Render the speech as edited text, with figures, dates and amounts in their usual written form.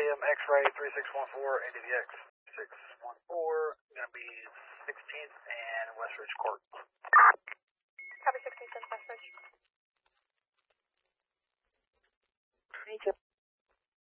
Volume X-Ray 3614, ADVX 614, going to be 16th and West Ridge Court.